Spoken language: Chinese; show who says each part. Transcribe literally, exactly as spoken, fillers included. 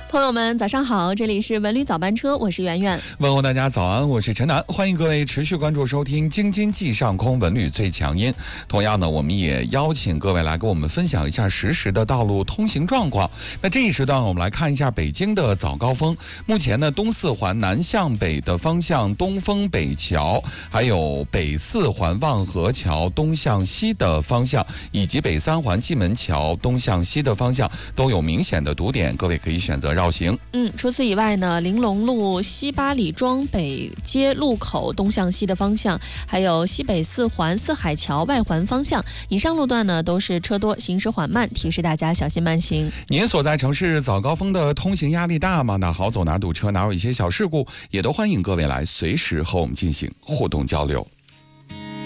Speaker 1: 朋友们早上好，这里是文旅早班车，我是圆圆。
Speaker 2: 问候大家早安，我是陈楠，欢迎各位持续关注收听京津冀上空文旅最强音。同样呢，我们也邀请各位来跟我们分享一下实时的道路通行状况。那这一时段我们来看一下北京的早高峰。目前呢，东四环南向北的方向东风北桥，还有北四环望河桥东向西的方向，以及北三环蓟门桥东向西的方向都有明显的堵点，各位可以选择绕行。
Speaker 1: 嗯，除此以外呢，玲珑路西八里庄北街路口东向西的方向，还有西北四环四海桥外环方向，以上路段呢都是车多，行驶缓慢，提示大家小心慢行。
Speaker 2: 您所在城市早高峰的通行压力大吗？哪好走哪堵车，哪有一些小事故，也都欢迎各位来随时和我们进行互动交流。